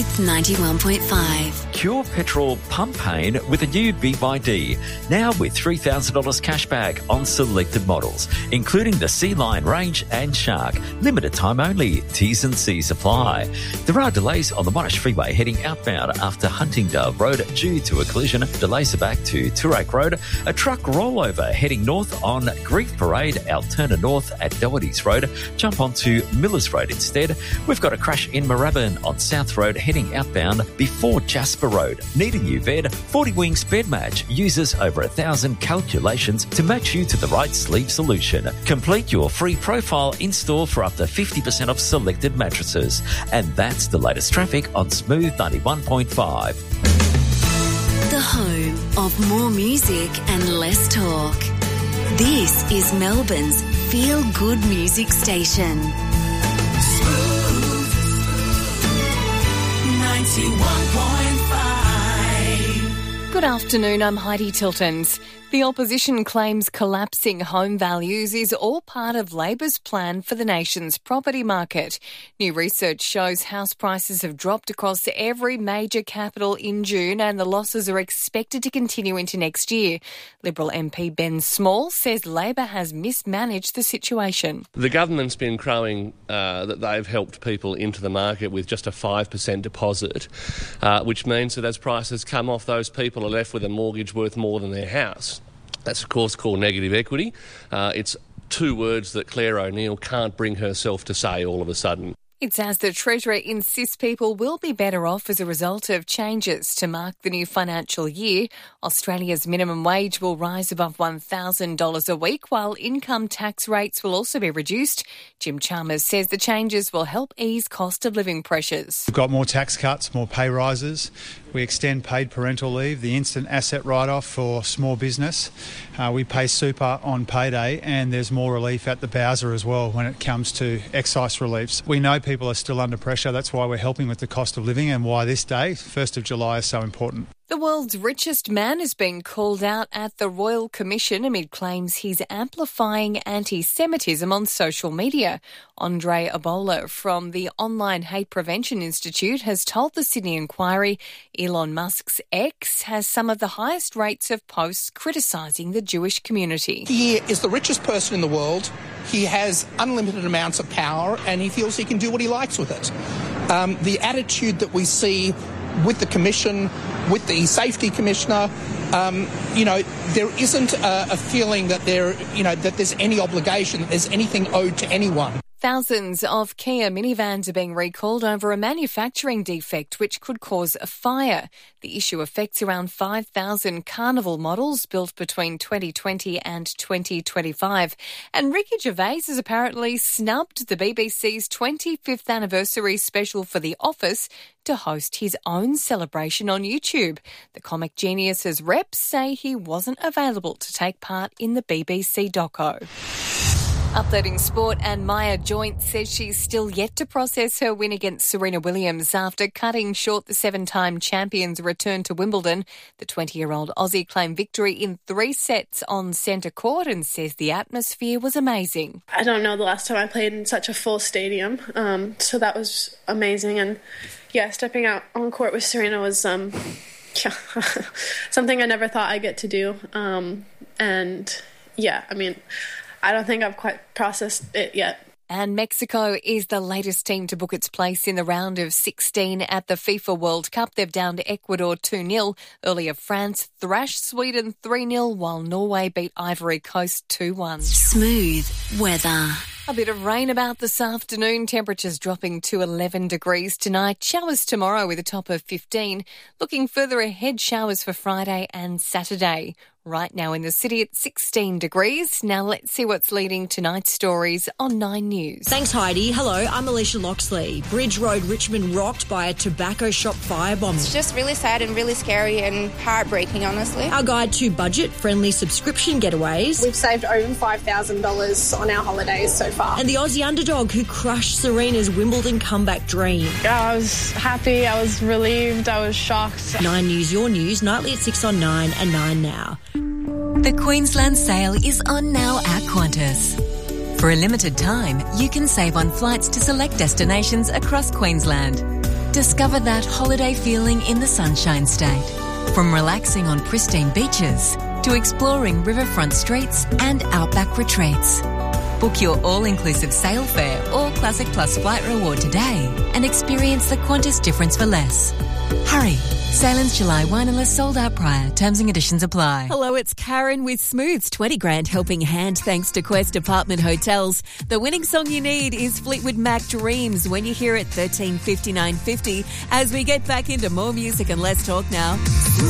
91.5. Cure petrol pump pain with a new BYD. Now with $3,000 cash back on selected models, including the Sea Lion range and Shark. Limited time only. T's and C's apply. There are delays on the Monash Freeway heading outbound after Huntingdale Road due to a collision. Delays are back to Toorak Road. A truck rollover heading north on Grief Parade, Alterna North at Doherty's Road. Jump onto Millers Road instead. We've got a crash in Moorabbin on South Road heading outbound before Jasper Road. Need a new bed? 40 Wings Bed Match uses over 1,000 calculations to match you to the right sleep solution. Complete your free profile in-store for up to 50% off selected mattresses. And that's the latest traffic on Smooth 91.5. The home of more music and less talk. This is Melbourne's feel-good music station. Smooth 91.5. Good afternoon, I'm Heidi Tiltons. The opposition claims collapsing home values is all part of Labor's plan for the nation's property market. New research shows house prices have dropped across every major capital in June and the losses are expected to continue into next year. Liberal MP Ben Small says Labor has mismanaged the situation. The government's been crowing that they've helped people into the market with just a 5% deposit, which means that as prices come off, those people are left with a mortgage worth more than their house. That's, of course, called negative equity. It's two words that Claire O'Neill can't bring herself to say all of a sudden. It's as the Treasurer insists people will be better off as a result of changes to mark the new financial year. Australia's minimum wage will rise above $1,000 a week, while income tax rates will also be reduced. Jim Chalmers says the changes will help ease cost of living pressures. We've got more tax cuts, more pay rises. We extend paid parental leave, the instant asset write-off for small business. We pay super on payday, and there's more relief at the Bowser as well when it comes to excise reliefs. We know people are still under pressure. That's why we're helping with the cost of living and why this day, 1st of July, is so important. The world's richest man has been called out at the Royal Commission amid claims he's amplifying anti-Semitism on social media. Andre Obola from the Online Hate Prevention Institute has told the Sydney Inquiry Elon Musk's X has some of the highest rates of posts criticising the Jewish community. He is the richest person in the world. He has unlimited amounts of power and he feels he can do what he likes with it. The attitude that we see with the Commission, with the Safety Commissioner, there isn't a feeling that that there's any obligation, that there's anything owed to anyone. Thousands of Kia minivans are being recalled over a manufacturing defect which could cause a fire. The issue affects around 5,000 Carnival models built between 2020 and 2025. And Ricky Gervais has apparently snubbed the BBC's 25th anniversary special for The Office to host his own celebration on YouTube. The comic genius's reps say he wasn't available to take part in the BBC doco. Updating sport, and Maya Joint says she's still yet to process her win against Serena Williams after cutting short the 7-time champion's return to Wimbledon. The 20-year-old Aussie claimed victory in 3 sets on centre court and says the atmosphere was amazing. I don't know the last time I played in such a full stadium, so that was amazing. And yeah, stepping out on court with Serena was something I never thought I'd get to do. I don't think I've quite processed it yet. And Mexico is the latest team to book its place in the round of 16 at the FIFA World Cup. They've downed Ecuador 2-0. Earlier, France thrashed Sweden 3-0, while Norway beat Ivory Coast 2-1. Smooth weather. A bit of rain about this afternoon, temperatures dropping to 11 degrees tonight. Showers tomorrow with a top of 15. Looking further ahead, showers for Friday and Saturday. Right now in the city at 16 degrees. Now let's see what's leading tonight's stories on 9 News. Thanks, Heidi. Hello, I'm Alicia Loxley. Bridge Road, Richmond rocked by a tobacco shop firebomb. It's just really sad and really scary and heartbreaking, honestly. Our guide to budget-friendly subscription getaways. We've saved over $5,000 on our holidays so far. And the Aussie underdog who crushed Serena's Wimbledon comeback dream. I was happy, I was relieved, I was shocked. 9 News, your news, nightly at 6 on 9 and 9 now. The Queensland sale is on now at Qantas. For a limited time, you can save on flights to select destinations across Queensland. Discover that holiday feeling in the Sunshine State. From relaxing on pristine beaches to exploring riverfront streets and outback retreats. Book your all-inclusive sail fare or Classic Plus flight reward today and experience the Qantas difference for less. Hurry. Sailings July 1 unless sold out prior. Terms and conditions apply. Hello, it's Karen with Smooth's 20 grand helping hand thanks to Quest Apartment Hotels. The winning song you need is Fleetwood Mac Dreams when you hear it 13:59.50 as we get back into more music and less talk now.